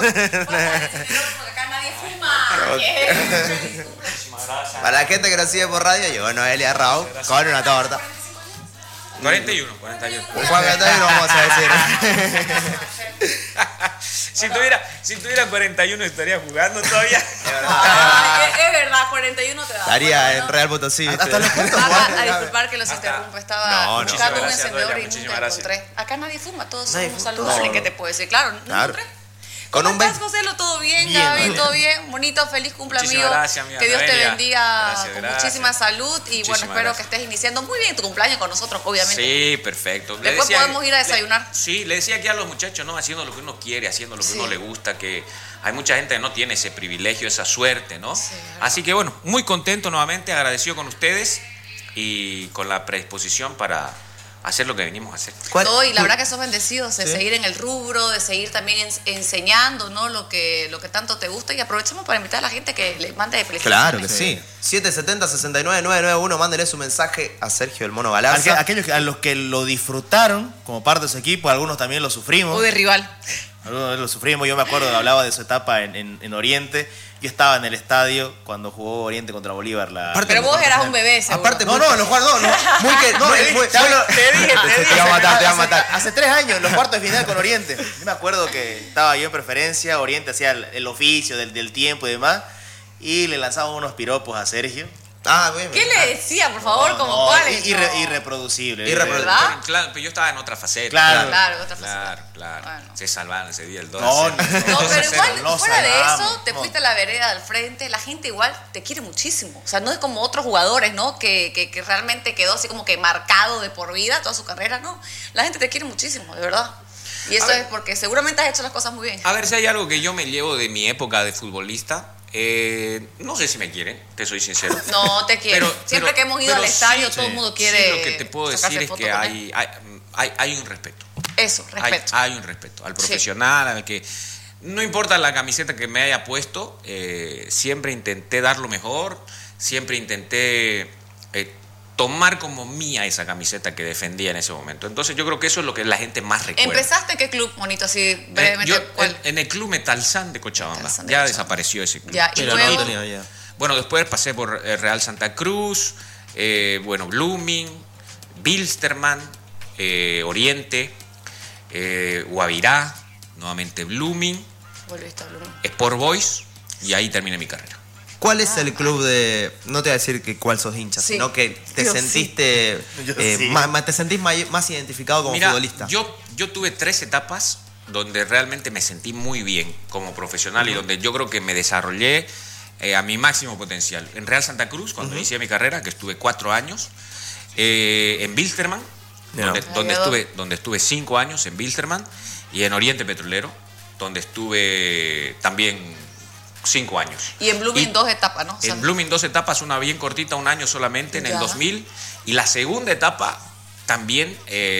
acá nadie fuma. Muchísimas gracias. Para la gente que nos sigue por radio, llegó Noelia Rau con una torta. 41. 41 vamos a decir. Si tuviera 41 estaría jugando todavía. Es verdad, 41 te da. Estaría en Real Potosí. Hasta los puntos. A disculpar que los interrumpa, estaba buscando un gracias, encendedor Noelia, y nunca muchísimas gracias. encontré. Acá nadie fuma, todos Nadie somos fuma, saludables, todos. ¿qué te puedo decir? Claro, no encontré. Con ¿Cómo un estás, José? ¿Todo bien, Bien, Gaby? bien. ¿Todo bien? Bonito, feliz cumpleaños. Muchísimas gracias, amiga Que Dios te Noelia. bendiga Gracias, con gracias. muchísima salud. Y Muchísimas bueno, espero gracias. que estés iniciando muy bien tu cumpleaños con nosotros, obviamente. Sí, perfecto. Después podemos ir a desayunar. Sí, le decía aquí a los muchachos, ¿no? Haciendo lo que uno quiere, haciendo lo que Sí. uno le gusta, que hay mucha gente que no tiene ese privilegio, esa suerte, ¿no? Sí, verdad. Así que bueno, muy contento nuevamente, agradecido con ustedes y con la predisposición para hacer lo que venimos a hacer. Todo, y la verdad que sos bendecidos de seguir en el rubro, de seguir también enseñando, ¿no? Lo que tanto te gusta, y aprovechamos para invitar a la gente que le mande felicitaciones. Claro que sí. 770-69991, mándenle su mensaje a Sergio el Mono Galarza. Aquellos a los que lo disfrutaron como parte de su equipo, algunos también lo sufrimos. O de rival. Algunos lo sufrimos. Yo me acuerdo que hablaba de su etapa en Oriente. Yo estaba en el estadio cuando jugó Oriente contra Bolívar. Pero vos eras un bebé, seguro. Aparte, No, los cuartos, no. Muy que. No, te hablo- te dije. Te iba a matar, te iba a matar. Hace 3 años, los cuartos de final con Oriente. Yo me acuerdo que estaba yo en preferencia, Oriente hacía el oficio del tiempo y demás, y le lanzaba unos piropos a Sergio. Bien. ¿Qué le decía, por favor? ¿Como cuáles? Irreproducible. ¿Verdad? Claro, pero yo estaba en otra faceta. Claro. Claro, otra faceta. Claro. Bueno. Se salvaron ese día el 2. No, No, pero igual, no fuera de salvamos, eso, te no. fuiste a la vereda al frente, la gente igual te quiere muchísimo. O sea, no es como otros jugadores, ¿no? Que realmente quedó así como que marcado de por vida toda su carrera, ¿no? La gente te quiere muchísimo, de verdad. Y eso es porque seguramente has hecho las cosas muy bien. A ver, si hay algo que yo me llevo de mi época de futbolista, no sé si me quieren, te soy sincero. No, te quiero. Siempre que hemos ido al estadio, todo el mundo quiere. Sí, lo que te puedo sacarse decir es foto que con él. hay un respeto. Eso, respeto. Hay un respeto al profesional, al que no importa la camiseta que me haya puesto, siempre intenté dar lo mejor, siempre intenté tomar como mía esa camiseta que defendía en ese momento. Entonces yo creo que eso es lo que la gente más recuerda. ¿Empezaste en qué club, Monito? Así brevemente. Yo ¿cuál? en el club Metalsan de Cochabamba. Metalsan de Ya Cochabamba. desapareció ese club. Ya, y Pero luego. no tenía ya. Bueno, después pasé por Real Santa Cruz, Blooming, Bilsterman, Oriente, Guavirá, nuevamente Blooming, Volviste a Blum. Sport Boys, y ahí terminé mi carrera. ¿Cuál es el club de.? No te voy a decir que cuál sos hincha, Sí. sino que te Yo sentiste. Yo sí. Te sentís más identificado como Mira, futbolista. yo tuve 3 etapas donde realmente me sentí muy bien como profesional y donde yo creo que me desarrollé a mi máximo potencial. En Real Santa Cruz, cuando inicié mi carrera, que estuve 4 años, en Bilsterman, Ya. donde estuve 5 años en Bilsterman, y en Oriente Petrolero, donde estuve también 5 años. Y en Blooming Y 2 etapas, ¿no? O sea, En Blooming 2 etapas, una bien cortita, 1 año solamente, en el Ya. 2000. Y la segunda etapa también,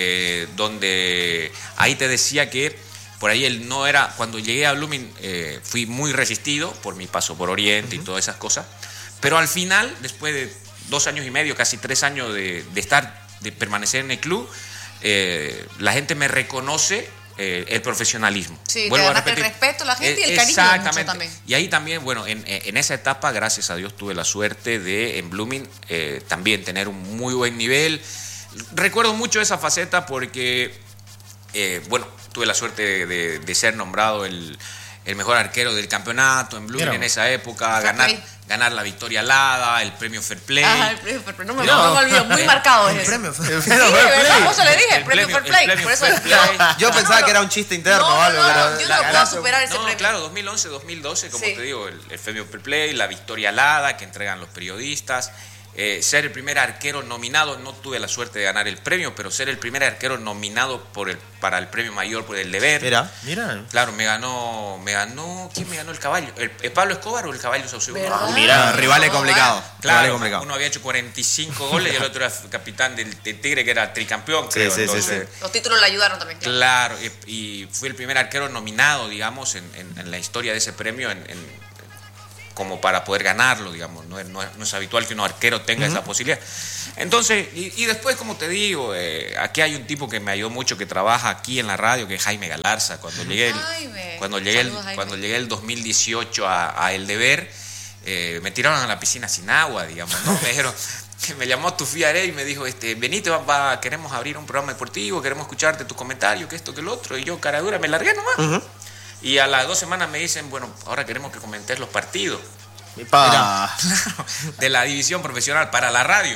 donde ahí te decía que por ahí él no era. Cuando llegué a Blooming fui muy resistido por mi paso por Oriente y todas esas cosas. Pero al final, después de 2 años y medio, casi 3 años de permanecer en el club, la gente me reconoce. El profesionalismo. sí, te Vuelvo a ganaste el repetir. respeto, la gente y el cariño de mucho Exactamente. también. Y ahí también, bueno, en esa etapa, gracias a Dios, tuve la suerte de, en Blooming, también tener un muy buen nivel. Recuerdo mucho esa faceta porque, bueno, tuve la suerte de ser nombrado el mejor arquero del campeonato en Blooming en esa época, ganar la victoria alada, el premio Fair Play. Ajá, el premio Fair Play. No me olvido, muy marcado es El eso. premio fue- Sí, de verdad, vos se le dije, el premio Fair Play. premio Por eso Fair Play. Yo pensaba que era un chiste interno o algo, pero. yo no puedo superar ese No, premio. claro, 2011, 2012, como Sí. te digo, el premio Fair Play, la victoria alada que entregan los periodistas, ser el primer arquero nominado, no tuve la suerte de ganar el premio, pero ser el primer arquero nominado para el premio mayor por el deber. Mira. Claro, me ganó, ¿quién me ganó el caballo? ¿El Pablo Escobar o el caballo Saucedo? ¿Verdad? Mira, Rivales complicados. Claro, uno había hecho 45 goles y el otro era capitán del Tigre, que era tricampeón, creo. sí, Entonces, sí. Los títulos le ayudaron también. claro, y fui el primer arquero nominado, digamos, en la historia de ese premio como para poder ganarlo, digamos. No es habitual que un arquero tenga esa posibilidad. Entonces, y después, como te digo, aquí hay un tipo que me ayudó mucho, que trabaja aquí en la radio, que es Jaime Galarza. Cuando llegué cuando llegué el 2018 a El Deber, me tiraron a la piscina sin agua, digamos, ¿no? Me dijeron, me llamó Tufí Arey y me dijo, venite, queremos abrir un programa deportivo, queremos escucharte tus comentarios, que esto, que lo otro. Y yo, cara dura, me largué nomás. Y a las 2 semanas me dicen, bueno, ahora queremos que comentes los partidos de la división profesional para la radio.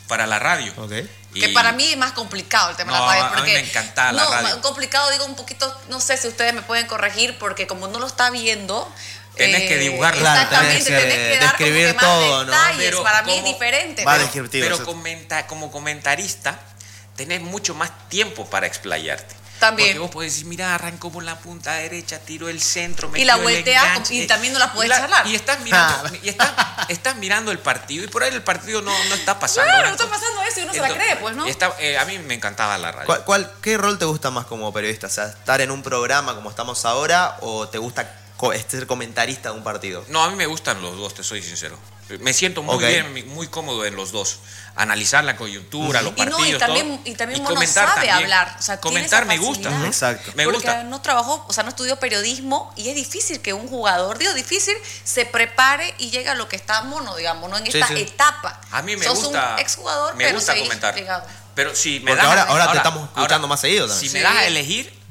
Okay. Que para mí es más complicado el tema de la radio. Porque, a mí me encantaba la radio. Complicado, digo un poquito, no sé si ustedes me pueden corregir, porque como no lo está viendo... Tenés que dibujarlo. Exactamente, Claro, tenés que dar describir como que todo, más ¿no? detalles. Pero para mí es como- diferente. Más ¿no? descriptivo. Pero exacto. como comentarista, tenés mucho más tiempo para explayarte. También. Porque vos podés decir, mira, arrancó por la punta derecha, tiró el centro, Y metió la el volteás enganche. y también no la podés charlar. Y estás mirando, estás mirando el partido y por ahí el partido no está pasando. Claro, gran no está cosa. pasando eso y uno se la cree, pues, ¿no? A mí me encantaba la radio. ¿Qué rol te gusta más como periodista? O sea, ¿estar en un programa como estamos ahora o te gusta ser comentarista de un partido? No, a mí me gustan los dos, te soy sincero. Me siento muy Ok. bien, muy cómodo en los dos. Analizar la coyuntura, los Y no, partidos, y también uno comentar sabe también. hablar. O sea, tiene Comentar esa me gusta. facilidad. Exacto. Me Porque gusta. no trabajó, o sea, no estudió periodismo y es difícil que un jugador, difícil, se prepare y llegue a lo que está mono, digamos, ¿no? En Sí, esta sí. etapa. A mí me Sos gusta. un exjugador, me pero gusta seguís comentar. ligado. Pero si me Porque das ahora te estamos escuchando más seguido también. Si Sí. me das a elegir,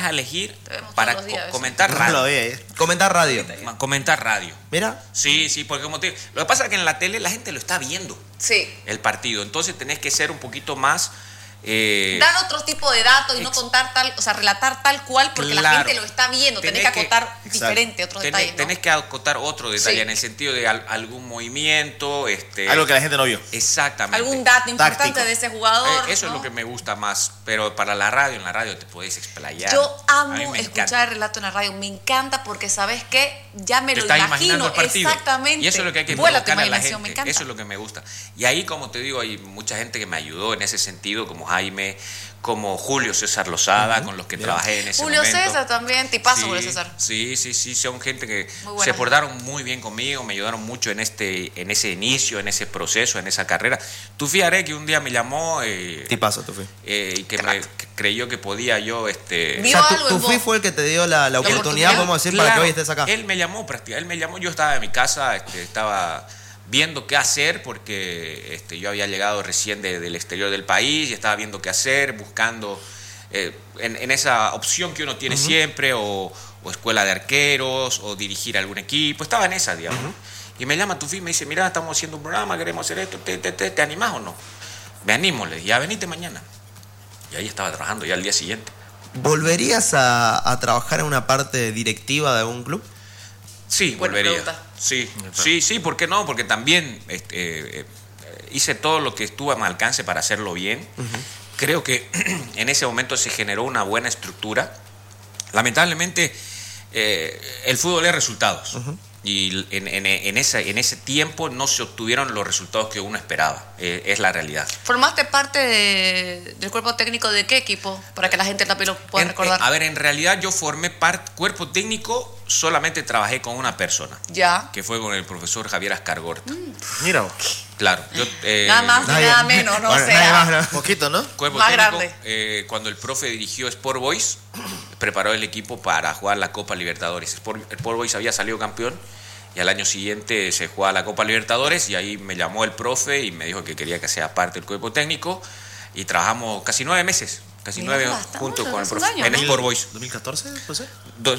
Te vemos para todos los días, comentar No radio. lo veía. Comentar radio. Comentar radio. Mira, Sí, porque como te digo, lo que pasa es que en la tele la gente lo está viendo Sí. el partido, entonces tenés que ser un poquito más Dar otro tipo de datos y no contar tal, o sea, relatar tal cual porque la Claro. gente lo está viendo. Tenés que acotar diferente, otros detalles, ¿no? tenés que acotar otro detalle Sí. en el sentido de algún movimiento, Algo que la gente no vio. exactamente. Algún dato importante Táctico. de ese jugador. Eso es ¿no? lo que me gusta más, pero para la radio, en la radio te podés explayar. Yo A mí amo me escuchar encanta. el relato en la radio. Me encanta porque, ¿sabes qué? Ya me Te lo estás imagino. imaginando el partido. Exactamente. Y eso es lo que hay que Vuela tu provocar a la imaginación, gente. me encanta. Eso es lo que me gusta. Y ahí, como te digo, hay mucha gente que me ayudó en ese sentido, como Jaime, como Julio César Lozada, con los que trabajé en ese Julio momento. César también, tipazo Sí, Julio César. Sí, son gente que Muy buena se gente. portaron muy bien conmigo, me ayudaron mucho en ese inicio, en ese proceso, en esa carrera. Tú fíjate que un día me llamó tipazo, Tufi. y que creyó que podía yo... Vio algo en Tufi vos. fue el que te dio la oportunidad, oportunidad. podemos decir, para que Claro, hoy estés acá. Él me llamó, yo estaba en mi casa, estaba viendo qué hacer porque yo había llegado recién del exterior del país y estaba viendo qué hacer, buscando en esa opción que uno tiene siempre, o escuela de arqueros, o dirigir algún equipo, estaba en esa, digamos. Y me llama Tufi y me dice, mira, estamos haciendo un programa, queremos hacer esto, ¿te animás o no? Me animo, le dije, ya venite mañana. Y ahí estaba trabajando ya al día siguiente. ¿Volverías a trabajar en una parte directiva de algún club? Sí, Buena volvería. pregunta. Sí, ¿por qué no? Porque también hice todo lo que estuvo a mi alcance para hacerlo bien. Creo que en ese momento se generó una buena estructura. Lamentablemente, el fútbol es resultados. Y en ese tiempo no se obtuvieron los resultados que uno esperaba. Es la realidad. ¿Formaste parte del cuerpo técnico de qué equipo? Para que la gente también lo pueda recordar. A ver, en realidad yo formé cuerpo técnico, solamente trabajé con una persona, Ya. que fue con el profesor Javier Ascargorta. Mira vos. Claro, yo, Nada más ni nadie- nada menos, no Bueno, sé. nadie más, ¿no? Poquito, ¿no? cuerpo Más técnico, grande. cuando el profe dirigió Sport Boys, preparó el equipo para jugar la Copa Libertadores. Sport Boys había salido campeón y al año siguiente se jugaba la Copa Libertadores y ahí me llamó el profe y me dijo que quería que sea parte del cuerpo técnico y trabajamos casi 9 meses. Casi Mira, 9 bastante, juntos con el hace un profe. año, En ¿no? Sport Boys. ¿2014? ¿Puede ser?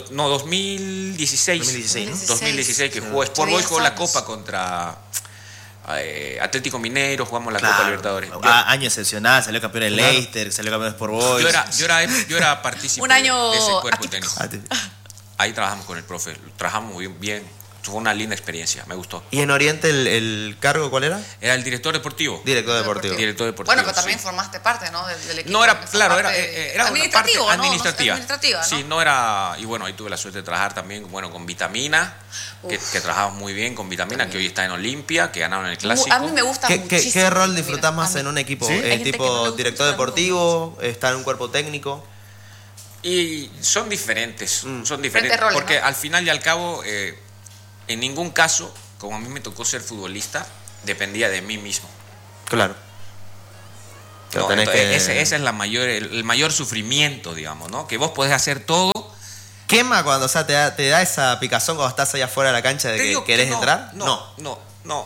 2016. 2016, ¿no? 2016 que jugó Sport Boys, 10 jugó la años. Copa contra Atlético Mineiro, jugamos la Copa Libertadores. Año excepcional, salió campeón en Leicester, salió campeón de Sport Boys. Yo era partícipe Un año de ese cuerpo atípico. técnico. Ahí trabajamos con el profe, trabajamos muy bien. Fue una linda experiencia, me gustó. ¿Y en Oriente el cargo cuál era? Era el director deportivo. Director deportivo. Director deportivo. Bueno, pero también sí. formaste parte, ¿no? Del equipo. No era, Esa claro, parte era una parte administrativo, ¿no? administrativa. Administrativa, ¿no? Sí, no era. Y bueno, ahí tuve la suerte de trabajar también, bueno, con Vitamina, que trabajamos muy bien con Vitamina, que hoy está en Olimpia, que ganaron el clásico. A mí me gusta ¿Qué muchísimo. rol mira, disfrutás más a mí. en un equipo? ¿Sí? Hay gente que no le ¿Tipo gusta director el fútbol. deportivo? ¿Estar en un cuerpo técnico? Y son diferentes, Diferentes roles, porque ¿no? al final y al cabo en ningún caso, como a mí me tocó ser futbolista, dependía de mí mismo. Claro. No, ese es el mayor sufrimiento, digamos, ¿no? Que vos podés hacer todo. ¿Quema cuando, o sea, te da esa picazón cuando estás allá afuera de la cancha de que querés entrar? No.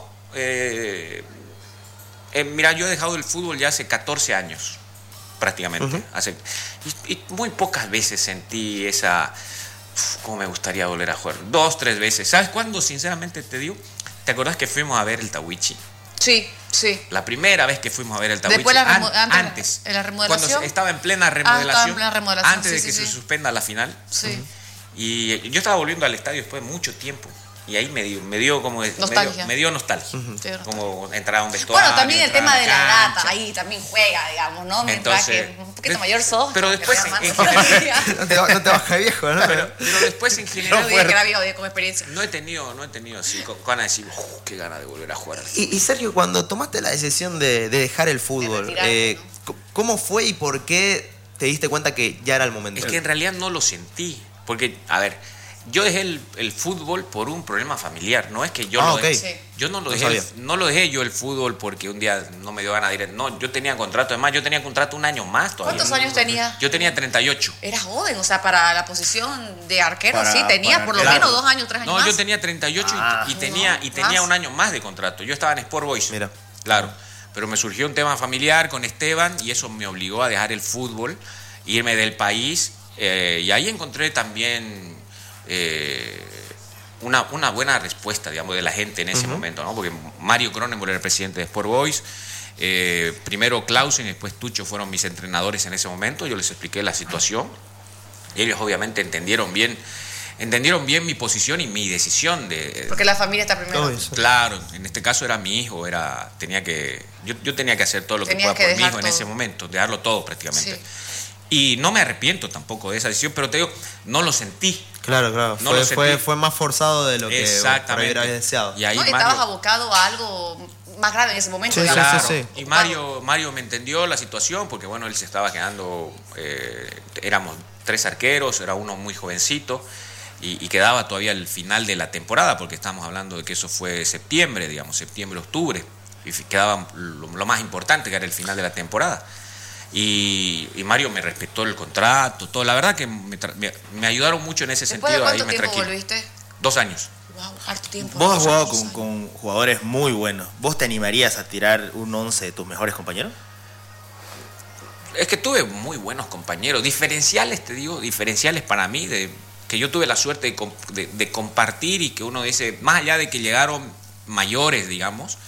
Mira, yo he dejado el fútbol ya hace 14 años, prácticamente. Y muy pocas veces sentí esa... ¿Cómo me gustaría volver a jugar? 2, 3 veces. ¿Sabes cuándo, sinceramente, te digo? ¿Te acordás que fuimos a ver el Tawichi? Sí. La primera vez que fuimos a ver el Tawichi. Después antes. ¿En la remodelación? Cuando estaba en plena remodelación. Antes de que se suspenda la final. Sí. Y yo estaba volviendo al estadio después de mucho tiempo. Y ahí me dio como nostalgia. Me dio nostalgia. Como entrar a un vestuario. Bueno, también el tema de la data, ahí también juega, digamos, ¿no? Mientras entonces, que un poquito mayor sos. Pero después en general. No te baja viejo, ¿no? Pero después en general. No, que era viejo como experiencia. No he tenido así ganas de decir, qué ganas de volver a jugar. Y Sergio, cuando tomaste la decisión de dejar el fútbol, ¿cómo fue y por qué te diste cuenta que ya era el momento? Es que en realidad no lo sentí. Porque, a ver, yo dejé el fútbol por un problema familiar. No es que yo lo dejé. Sí. Yo no lo dejé yo el fútbol porque un día no me dio ganas de ir. No, yo tenía contrato. Además, yo tenía contrato un año más todavía. ¿Cuántos años tenías? Yo tenía 38. Eras joven, o sea, para la posición de arquero, sí, tenías por lo menos 2 años, 3 años más. No, yo tenía 38 y tenía un año más de contrato. Yo estaba en Sport Boys. Mira. Claro. Pero me surgió un tema familiar con Esteban y eso me obligó a dejar el fútbol, irme del país. Y ahí encontré también una buena respuesta, digamos, de la gente en ese momento, ¿no? Porque Mario Cronenberg era el presidente de Sport Boys, primero Clausen y después Tucho fueron mis entrenadores en ese momento. Yo les expliqué la situación y ellos obviamente entendieron bien mi posición y mi decisión porque la familia está primero. Claro, en este caso era mi hijo, yo tenía que hacer todo lo que pueda por mi hijo en ese momento, dejarlo todo prácticamente. Sí. Y no me arrepiento tampoco de esa decisión, pero te digo, no lo sentí. Claro. No fue más forzado de lo que hubiera deseado. Y ahí estabas abocado a algo más grave en ese momento. Sí, claro. Sí. Y Mario me entendió la situación porque, bueno, él se estaba quedando, éramos 3 arqueros, era uno muy jovencito y quedaba todavía el final de la temporada porque estamos hablando de que eso fue septiembre, octubre, y quedaba lo más importante que era el final de la temporada. Y Mario me respetó el contrato, todo. La verdad que me ayudaron mucho en ese sentido. ¿Después de cuánto tiempo tranquilo. volviste? 2 años. Wow, harto tiempo. Vos has jugado con jugadores muy buenos. ¿Vos te animarías a tirar un 11 de tus mejores compañeros? Es que tuve muy buenos compañeros. Diferenciales para mí, que yo tuve la suerte de compartir y que uno dice, más allá de que llegaron mayores, digamos,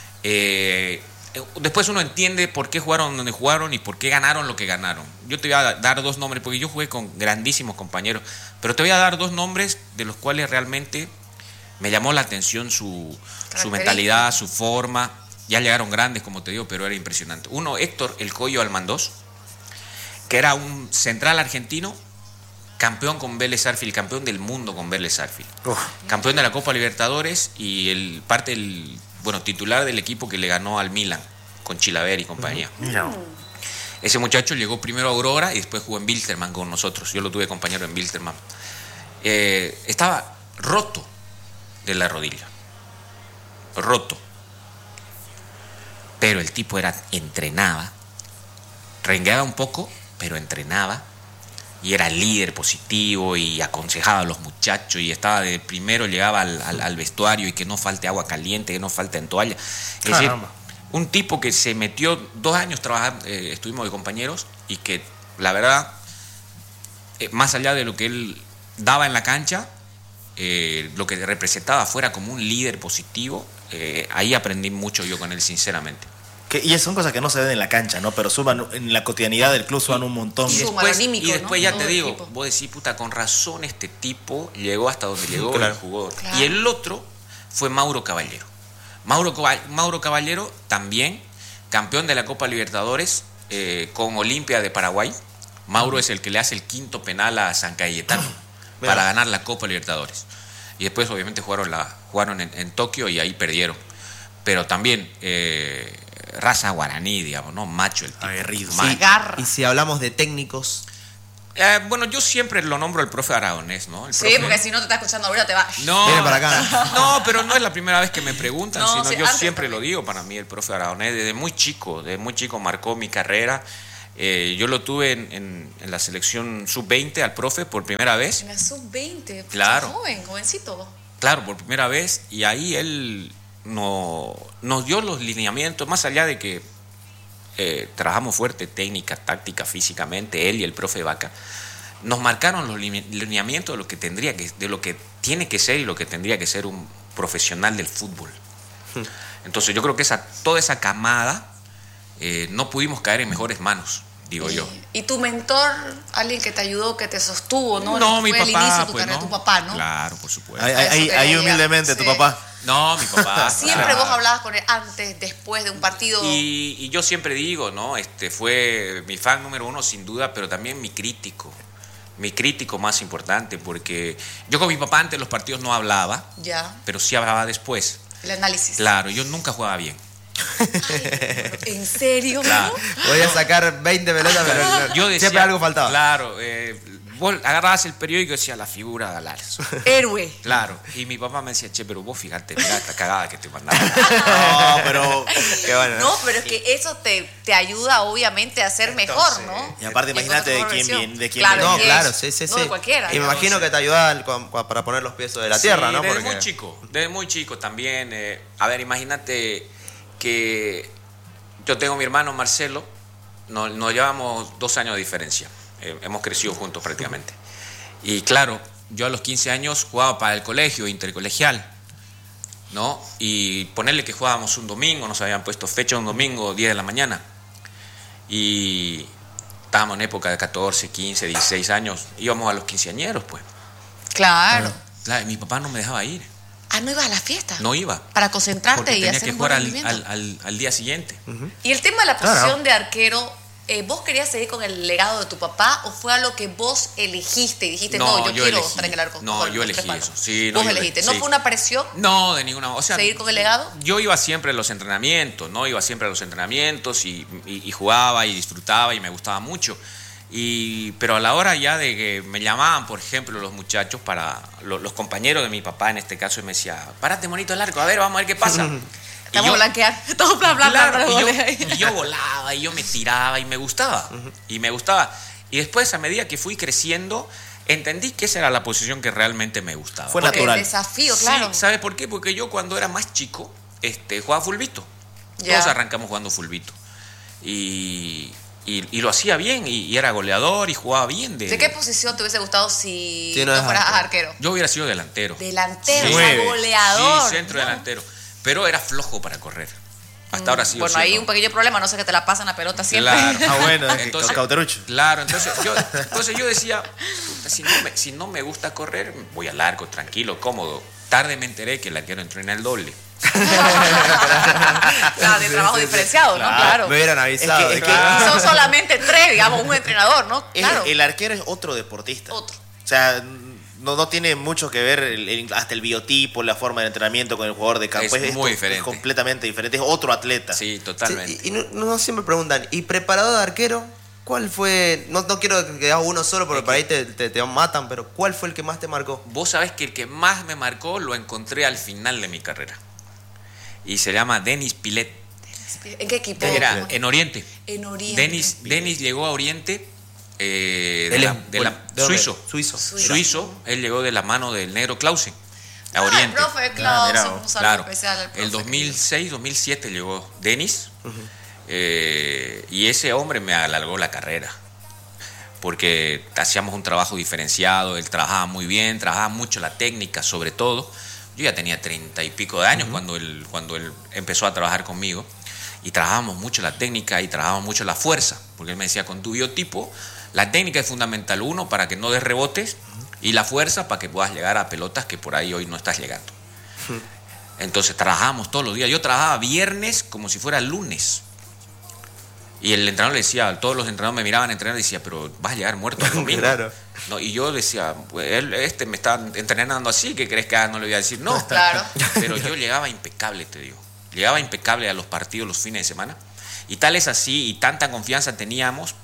después uno entiende por qué jugaron donde jugaron y por qué ganaron lo que ganaron. Yo te voy a dar 2 nombres, porque yo jugué con grandísimos compañeros, pero te voy a dar 2 nombres de los cuales realmente me llamó la atención su mentalidad, su forma. Ya llegaron grandes, como te digo, pero era impresionante. Uno, Héctor El Coyo Almandós, que era un central argentino, campeón con Vélez Sarsfield, campeón del mundo con Vélez Sarsfield, campeón de la Copa Libertadores y titular del equipo que le ganó al Milan con Chilavert y compañía. Ese muchacho llegó primero a Aurora y después jugó en Wilstermann con nosotros. Yo lo tuve compañero en Wilstermann. Estaba roto de la rodilla. Roto. Pero el tipo entrenaba, rengueaba un poco, pero entrenaba. Y era líder positivo y aconsejaba a los muchachos y estaba de primero, llegaba al vestuario y que no falte agua caliente, que no falte en toalla. Es decir, un tipo que se metió 2 años trabajando, estuvimos de compañeros y que la verdad, más allá de lo que él daba en la cancha, lo que representaba fuera como un líder positivo, ahí aprendí mucho yo con él, sinceramente. Y son cosas que no se ven en la cancha, ¿no? Pero suman en la cotidianidad del club, suman un montón. Y después ya te digo, vos decís, puta, con razón este tipo llegó hasta donde llegó el jugador. Claro. Y el otro fue Mauro Caballero. Mauro Caballero también, campeón de la Copa Libertadores con Olimpia de Paraguay. Mauro es el que le hace el 5º penal a San Cayetano para ganar la Copa Libertadores. Y después obviamente jugaron en Tokio y ahí perdieron. Pero también... raza guaraní, digamos, ¿no? Macho el tipo. Aguerrido. Y si hablamos de técnicos, Bueno, yo siempre lo nombro el profe Aragonés, ¿no? Sí, porque si no te está escuchando ahorita te va. No, Viene para acá. No, pero no es la primera vez que me preguntan, No, sino sí, yo antes siempre también. lo digo. Para mí el profe Aragonés desde muy chico marcó mi carrera. Yo lo tuve en la selección sub-20 al profe por primera vez. En la sub-20. Claro. Jovencito. Claro, por primera vez, y ahí él nos dio los lineamientos, más allá de que trabajamos fuerte, técnica, táctica, físicamente, él y el profe Vaca, nos marcaron los lineamientos de lo que tiene que ser y lo que tendría que ser un profesional del fútbol. Entonces yo creo que toda esa camada no pudimos caer en mejores manos, digo yo. ¿Y tu mentor, alguien que te ayudó, que te sostuvo, no? No, Fue mi el papá, inicio de tu pues, carrera, ¿no? tu papá, ¿no? Claro, por supuesto. Ahí humildemente, tu Sí. papá. No, mi papá. Siempre claro. vos hablabas con él antes, después de un partido. Y yo siempre digo, ¿no? Fue mi fan número uno sin duda, pero también mi crítico más importante, porque yo con mi papá antes de los partidos no hablaba, Ya, pero sí hablaba después. el análisis. Claro, yo nunca jugaba bien. Ay, ¿en serio? Claro. Podía sacar 20 pelotas, pero Yo decía, siempre algo faltaba. Claro, vos agarrabas el periódico y decía la figura de Alares. Héroe. Claro, y mi papá me decía, che, pero vos fíjate, mira esta cagada que te mandaron. No, pero. Qué bueno. No, pero es que eso te ayuda obviamente a ser mejor, ¿no? Y aparte, imagínate de quién versión. viene. De quién Claro, viene. No, de claro, quién. sí. No de cualquiera. Y me digamos. imagino que te ayuda para poner los pies sobre la tierra, Sí, ¿no? Desde muy chico también. A ver, imagínate que yo tengo a mi hermano Marcelo, nos llevamos 2 años de diferencia. Hemos crecido juntos prácticamente. Y claro, yo a los 15 años jugaba para el colegio, intercolegial, ¿no? Y ponerle que jugábamos un domingo, nos habían puesto fecha un domingo, 10 de la mañana. Y estábamos en época de 14, 15, 16 años. Íbamos a los quinceañeros, pues. Claro. Claro, y mi papá no me dejaba ir. Ah, ¿no ibas a la fiesta? No iba. Para concentrarte Porque y tenía hacer que un buen jugar rendimiento. al día siguiente. Y el tema de la posición Claro. de arquero, ¿vos querías seguir con el legado de tu papá o fue algo que vos elegiste y dijiste, no, yo quiero elegí. estar en el arco? No, con yo los tres elegí palos"? eso. Sí, Vos yo elegiste. elegí, ¿No sí. fue una presión No, de ninguna manera. O sea, seguir con el legado? yo iba siempre a los entrenamientos, ¿no? Iba siempre a los entrenamientos y jugaba y disfrutaba y me gustaba mucho. Pero a la hora ya de que me llamaban, por ejemplo, los muchachos, los compañeros de mi papá en este caso, y me decía, párate bonito el arco, a ver, vamos a ver qué pasa. Estamos blanqueando. Estamos bla, bla, bla, Claro, bla, y yo volaba y yo me tiraba y me gustaba. Y me gustaba. Y después, a medida que fui creciendo, entendí que esa era la posición que realmente me gustaba. Fue Porque natural. el desafío, claro. Sí, ¿sabes por qué? Porque yo cuando era más chico jugaba fulbito. Ya. Todos arrancamos jugando fulbito. Y lo hacía bien y era goleador y jugaba bien. ¿De qué posición te hubiese gustado si Sí, no no es fueras arquero. arquero? Yo hubiera sido delantero. Delantero, Sí. o sea, Nueve. goleador. Sí, centro ¿no? delantero. Pero era flojo para correr. Hasta ahora sí. Bueno, ahí un pequeño problema, no sé que te la pasan la pelota siempre. Claro. Ah, bueno, es que cauterucho. Claro, entonces yo decía, puta, si no me gusta correr, voy al arco, tranquilo, cómodo. Tarde me enteré que el arquero entrena el doble. Claro, de trabajo diferenciado, ¿no? Claro. Me hubieran avisado. Es que- Y son solamente 3, digamos, un entrenador, ¿no? Es- Claro. El arquero es otro deportista. Otro. O sea, no tiene mucho que ver hasta el biotipo, la forma de entrenamiento con el jugador de campo. Es muy diferente. Es completamente diferente. Es otro atleta. Sí, Sí, totalmente. y no siempre preguntan, ¿y preparador de arquero? ¿Cuál fue? No quiero que hagas uno solo porque por ahí te matan, pero ¿cuál fue el que más te marcó? Vos sabés que el que más me marcó lo encontré al final de mi carrera. Y se llama Denis Pilet. ¿En qué equipo? Era en Oriente. En Oriente. Denis llegó a Oriente Él es- ¿de dónde? suizo. Suizo. Él llegó de la mano del negro Clausen a Ah, el Oriente. profe Claro, Clausen, un saludo Claro. especial al profe. El 2006, 2007 llegó Denis. Y ese hombre me alargó la carrera. Porque hacíamos un trabajo diferenciado, él trabajaba muy bien, trabajaba mucho la técnica sobre todo. Yo ya tenía 30 y pico de años cuando él empezó a trabajar conmigo. Y trabajábamos mucho la técnica y trabajábamos mucho la fuerza. Porque él me decía, con tu biotipo, la técnica es fundamental, uno, para que no des rebotes, y la fuerza para que puedas llegar a pelotas que por ahí hoy no estás llegando. Entonces trabajábamos todos los días. Yo trabajaba viernes como si fuera lunes. Y el entrenador le decía, todos los entrenadores me miraban a entrenar y decía, pero vas a llegar muerto el domingo. Claro. No, y yo decía, pues, me está entrenando así, ¿qué crees que haga? No le voy a decir no. Claro. Pero yo llegaba impecable, te digo. Llegaba impecable a los partidos los fines de semana. Y tal es así, y tanta confianza teníamos,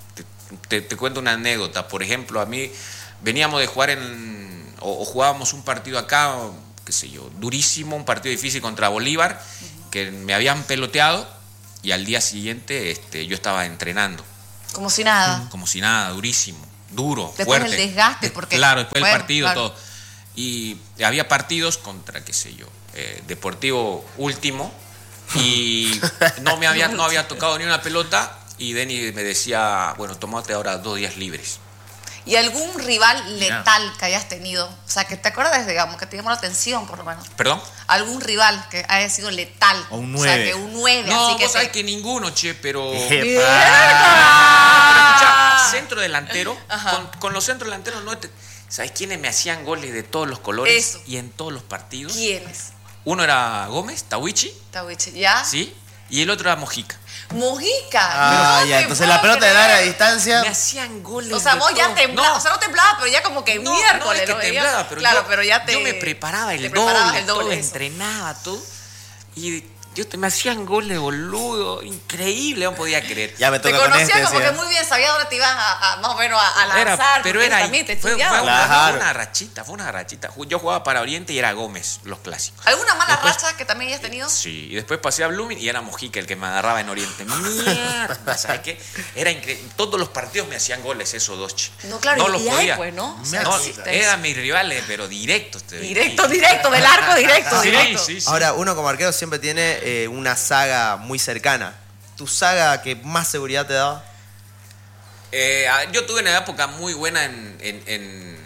te cuento una anécdota. Por ejemplo, a mí veníamos de jugar o jugábamos un partido acá, qué sé yo, durísimo, un partido difícil contra Bolívar, que me habían peloteado y al día siguiente yo estaba entrenando. Como si nada. Como si nada, durísimo, duro, después fuerte. Después del desgaste, porque... Claro, después del partido, claro. todo. Y había partidos contra, qué sé yo, Deportivo Último, y no había tocado ni una pelota, y Denny me decía, bueno, tomate ahora 2 días libres. ¿Y algún rival letal que hayas tenido? O sea, que te acuerdas, digamos, que te llamó la atención, por lo menos. ¿Perdón? ¿Algún rival que haya sido letal? O un 9. O sea, que un 9, No, así que... vos sabés que ninguno, che, pero... ¡Mierda! Pero escuchá, centro delantero, con los centros delanteros no te... ¿Sabés quiénes me hacían goles de todos los colores? Eso. Y en todos los partidos. ¿Quiénes? Uno era Gómez, Tawichi, Tawichi, ¿ya? ¿sí? Y el otro era Mojica. Mojica. Ah, no ya. te Entonces puedo la pelota creer. de larga distancia. Me hacían goles. O sea, de vos ya todo. temblabas, No, o sea, no temblabas, pero ya como que miércoles. no es que ¿no? temblaba, pero claro, yo, pero ya yo me preparaba te el preparabas doble, el doble, todo, eso. entrenaba todo. Y me hacían goles, boludo, increíble, no podía creer. Ya me Te toca con conocía este. como que decía. muy bien, sabía dónde te iban a más o menos a lanzar. Pero porque era también te fue estudiaba. Claro. una rachita. Yo jugaba para Oriente y era Gómez, los clásicos. ¿Alguna mala Después- racha que también hayas tenido? Sí, y después pasé a Blooming y era Mojica el que me agarraba en Oriente. Mierda, ¿sabes qué? Era increíble. Todos los partidos me hacían goles esos dos, che. No, claro, no y los hay, podía. pues, ¿no? O sea, No, existe eran mis rivales, pero directos. Directo, del arco directo, Sí, directo. sí. Ahora, uno como arquero siempre tiene una saga muy cercana. ¿Tu saga que más seguridad te daba? Yo tuve una época muy buena en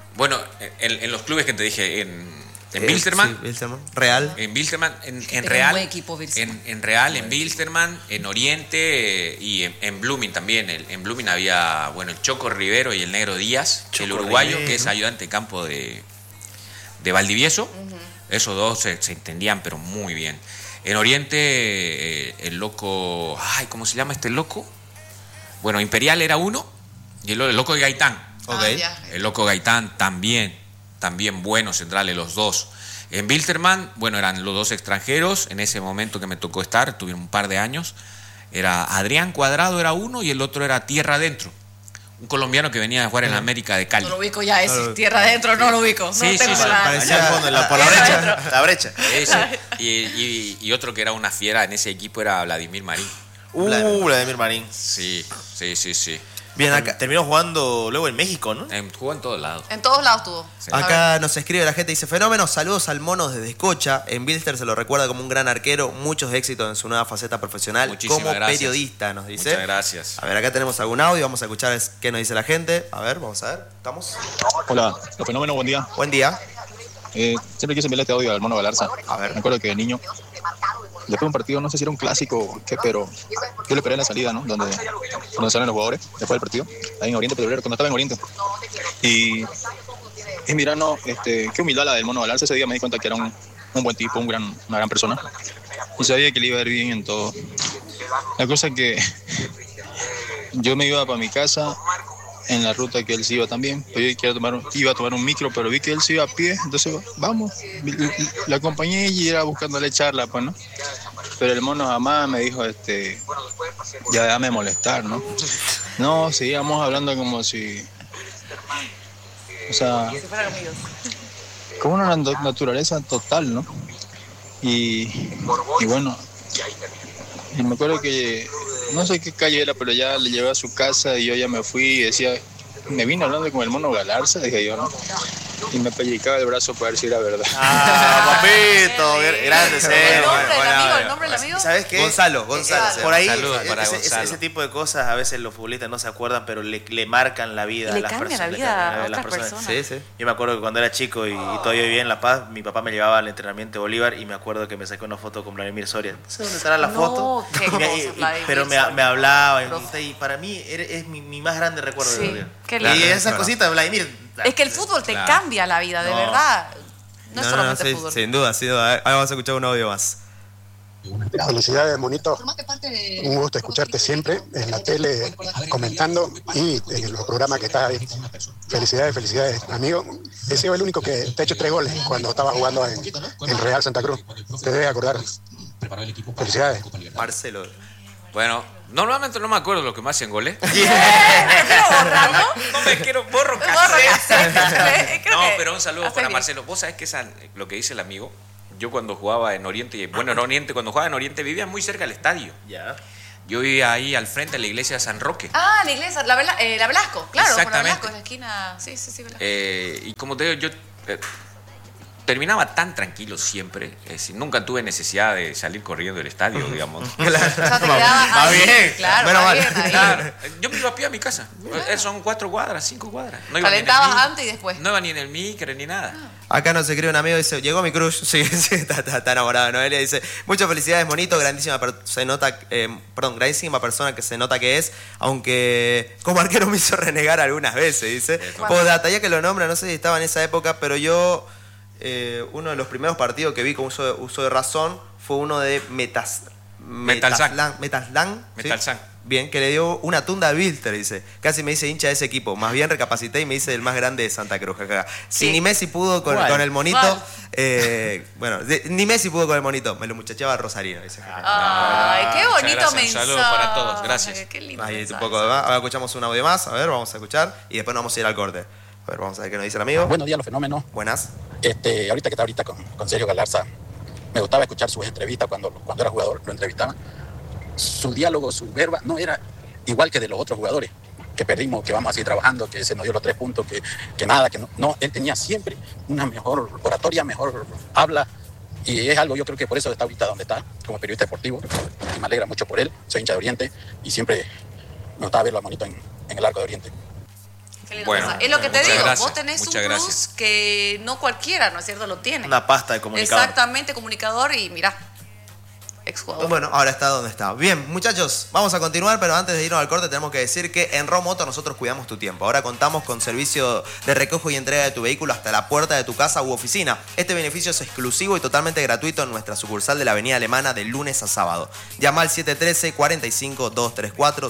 los clubes que te dije, en Wilstermann. Sí, Wilstermann. Real. En Wilstermann, en tenía un Real, buen equipo, Wilstermann. en Real, en Wilstermann, en Oriente y en Blooming también. En Blooming había, el Choco Rivero y el Negro Díaz, el uruguayo, Rivero. que es ayudante de campo de Valdivieso. Esos dos se entendían, pero muy bien. En Oriente, el loco, ¿cómo se llama este loco? Bueno, Imperial era uno y el loco de Gaitán. Ok. Ya. El loco Gaitán también buenos centrales los dos. En Wilstermann, eran los dos extranjeros, en ese momento que me tocó estar, tuvieron un par de años, era Adrián Cuadrado era uno y el otro era Tierra Adentro, un colombiano que venía a jugar en la América de Cali. No lo ubico ya, ese tierra adentro no lo ubico. Sí, no tengo sí, sí. la- Parecía- Allá al fondo, por la brecha. La brecha. Ese. Y otro que era una fiera en ese equipo era Vladimir Marín. Vladimir Marín. Sí. Bien, acá, Terminó jugando luego en México, ¿no? Jugó en todos lados. En todos lados tuvo. Sí. A ver. acá nos escribe la gente, dice, fenómeno, saludos al Mono desde Escocha. En Bilster se lo recuerda como un gran arquero, muchos éxitos en su nueva faceta profesional. Muchísimas como gracias. periodista, nos dice. Muchas gracias. A ver, acá tenemos algún audio, vamos a escuchar qué nos dice la gente. A ver, vamos a ver, ¿estamos? Hola, los fenómenos, buen día. Buen día. Siempre quise enviarle este audio al Mono Galarza. A ver. Me acuerdo que de niño, después de un partido, no sé si era un clásico o qué, pero yo le esperé en la salida, ¿no? Donde salen los jugadores, después del partido, ahí en Oriente Petrolero, cuando estaba en Oriente. Y mira, no, qué humildad la del Mono Galarza. Ese día me di cuenta que era un buen tipo, una gran persona. Y sabía que le iba a ir bien en todo. La cosa es que yo me iba para mi casa en la ruta que él se iba también, pero yo iba a tomar un micro, pero vi que él se iba a pie, entonces vamos, la acompañé y era buscándole charla, pues, ¿no? Pero el Mono jamás me dijo, ya déjame molestar, ¿no? No, seguíamos hablando como si, o sea, Si fueran amigos. como una naturaleza total, ¿no? Y bueno, y me acuerdo que no sé qué calle era, pero ya le llevé a su casa y yo ya me fui y decía, me vine hablando con el Mono Galarza, dije yo, ¿no? Y me pellizcaba el brazo para ver si era verdad. Ah, papito, grande, ¿El serio. nombre del Buena amigo? onda. ¿El nombre del amigo? ¿Sabes qué? Gonzalo se Por llama. ahí, Saludos para Gonzalo. ese tipo de cosas a veces los futbolistas no se acuerdan, pero le marcan la vida Le a las cambian personas. la vida a las otras personas. Sí, sí. Yo me acuerdo que cuando era chico y todavía vivía en La Paz, mi papá me llevaba al entrenamiento de Bolívar y me acuerdo que me saqué una foto con Vladimir Soria. No sé dónde estará la No, foto. qué cosa, Vladimir Pero me Soria. hablaba Profe. y para mí es mi más grande recuerdo Sí, de Bolívar. qué Y lindo. esas Claro. cositas, Vladimir. Es que el fútbol te Claro. cambia la vida, de No. verdad. No es solamente sí, fútbol. sin duda, sin duda. Ahora vamos a escuchar un audio más. Felicidades, Monito. Un gusto escucharte siempre en la tele, comentando y en los programas que estás ahí. Felicidades, amigo. He sido el único que te ha hecho 3 goles cuando estaba jugando en Real Santa Cruz. Te debes acordar. Felicidades. Marcelo. Bueno, normalmente no me acuerdo lo que me hacen goles. ¿Me quiero borrar, no? No me quiero, borro cassette. No, pero un saludo para Marcelo. Vos sabés que lo que dice el amigo, yo cuando jugaba en Oriente, cuando jugaba en Oriente vivía muy cerca del estadio. Ya. Yo vivía ahí al frente de la iglesia de San Roque. Ah, la iglesia, la Velasco, claro, por la Exactamente. Velasco, en la esquina. Sí, Velasco. Y como te digo, yo terminaba tan tranquilo siempre. Nunca tuve necesidad de salir corriendo del estadio, digamos. O sea, te quedabas Va ahí. bien. Claro, Menos va mal. bien ahí. Claro, yo me iba a pie a mi casa. Son 4 cuadras, 5 cuadras. No iba ni en el Calentabas micro, antes y después. No iba ni en el micro ni nada. Acá nos escribe un amigo y dice, llegó mi crush. Sí, está enamorado de Noelia. Dice, muchas felicidades, monito, grandísima persona que se nota que es, aunque como arquero me hizo renegar algunas veces, dice. Postdata, ya que lo nombra, no sé si estaba en esa época, pero yo, uno de los primeros partidos que vi con uso de razón fue uno de Metalslang. ¿Sí? Bien, que le dio una tunda a Bilter, dice. Casi me dice hincha de ese equipo. Más bien recapacité y me dice el más grande de Santa Cruz. Jaja. Si ni Messi pudo con el monito, ni Messi pudo con el monito. Me lo muchacheaba Rosarino, dice. Ay, qué bonito mensaje. Un saludo para todos, gracias. Qué lindo Ahí un mensaje. poco de más. Ahora escuchamos un audio más. A ver, vamos a escuchar. Y después nos vamos a ir al corte. A ver, vamos a ver qué nos dice el amigo. Buenos días, los fenómenos. Buenas. Ahorita que está con Sergio Galarza, me gustaba escuchar sus entrevistas cuando era jugador, lo entrevistaban. Su diálogo, su verba, no era igual que de los otros jugadores, que perdimos, que vamos a seguir trabajando, que se nos dio los 3 puntos, que nada, que no. No, él tenía siempre una mejor oratoria, mejor habla, y es algo, yo creo que por eso está ahorita donde está, como periodista deportivo, y me alegra mucho por él. Soy hincha de Oriente, y siempre me gustaba verlo a Monito en el Arco de Oriente. Qué lindo Bueno, mensaje. Es lo que te muchas digo, gracias, vos tenés un muchas plus gracias. que no cualquiera, ¿no es cierto? Lo tiene. Una pasta de comunicador. Exactamente, comunicador y mirá, exjugador. Bueno, ahora está donde está. Bien, muchachos, vamos a continuar, pero antes de irnos al corte tenemos que decir que en Raw Motor nosotros cuidamos tu tiempo. Ahora contamos con servicio de recojo y entrega de tu vehículo hasta la puerta de tu casa u oficina. Este beneficio es exclusivo y totalmente gratuito en nuestra sucursal de la Avenida Alemana de lunes a sábado. Llama al 713-45-234,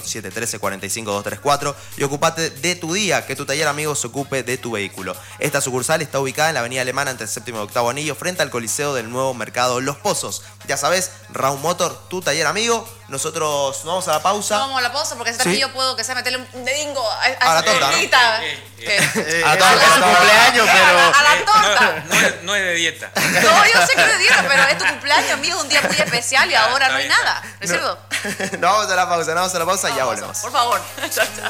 713-45-234 y ocupate de tu día, que tu taller amigo se ocupe de tu vehículo. Esta sucursal está ubicada en la Avenida Alemana entre el 7º y 8º anillo, frente al Coliseo del Nuevo Mercado Los Pozos. Ya sabes, Raw Motor, tu taller amigo. Nosotros nos vamos a la pausa. Vamos a la pausa porque ese Sí. yo puedo que sea meterle un dedingo A la torta, ¿no? A A la torta, es su cumpleaños, pero... a la torta. No es de dieta. No, yo sé que es de dieta, pero es tu cumpleaños, amigo, un día muy especial y ahora no hay nada. ¿No es cierto? Nos vamos a la pausa, y ya volvemos. Por favor. Chao, chao.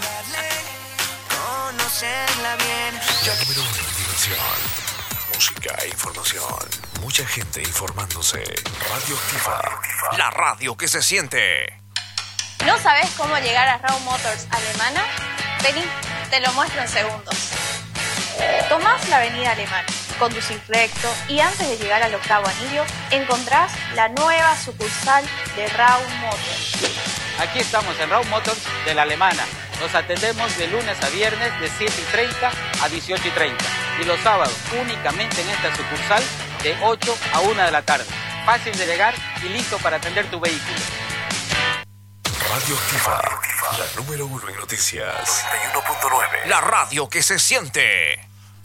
Número 1 en diversión, música e información. Mucha gente informándose. Radio Activa, la radio que se siente. ¿No sabes cómo llegar a Raw Motors Alemana? Vení, te lo muestro en segundos. Tomás la avenida Alemana, conducís recto y antes de llegar al 8º anillo encontrás la nueva sucursal de Raw Motors. Aquí estamos en Raw Motors de la Alemana. Nos atendemos de lunes a viernes de 7:30 a 18:30 y los sábados únicamente en esta sucursal de 8 a 1 de la tarde. Fácil de llegar y listo para atender tu vehículo. Radio Activa, la número 1 en noticias. 91.9, la radio que se siente.